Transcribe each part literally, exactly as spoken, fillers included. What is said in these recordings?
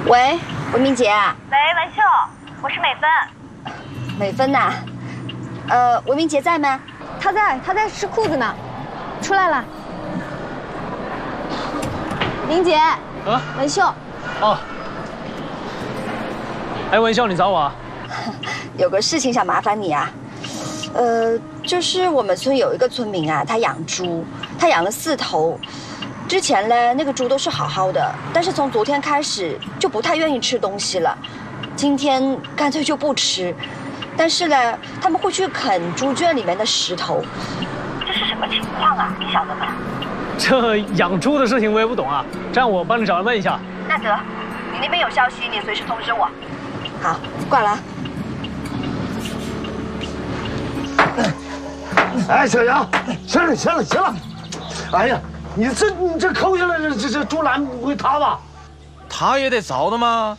喂，文明杰啊。 喂，文秀，我是美芬。 美芬呐、啊，呃，文明杰在吗？ 他在，他在吃裤子呢，出来了。明杰，啊，文秀。 哦。哎，文秀，你找我啊？ 有个事情想麻烦你啊。呃，就是我们村有一个村民啊，他养猪，他养了四头。之前呢，那个猪都是好好的，但是从昨天开始就不太愿意吃东西了，今天干脆就不吃。但是呢，他们会去啃猪圈里面的石头，这是什么情况啊？你晓得吗？ 这养猪的事情我也不懂啊，这样我帮你找人问一下。 那得，你那边有消息，你随时通知我。好，挂了。 哎，小杨，行了，行了，行了。哎呀，你这你这抠下来这这这猪栏不会塌吧？ 塌也得着的吗？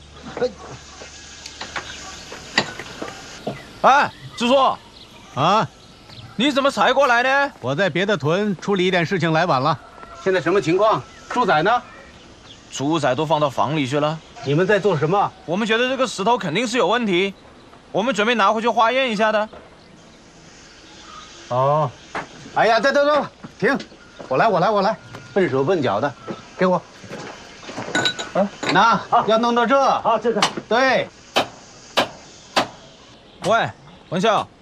哎，支书， 啊， 你怎么才过来呢？ 我在别的屯处理一点事情，来晚了。现在什么情况？猪仔呢？ 猪仔都放到房里去了。 你们在做什么？ 我们觉得这个石头肯定是有问题，我们准备拿回去化验一下的。 哦，哎呀，等等等，停！我来，我来，我来，笨手笨脚的，给我。啊，拿，要弄到这。 好，这个。 对。 喂，文秀，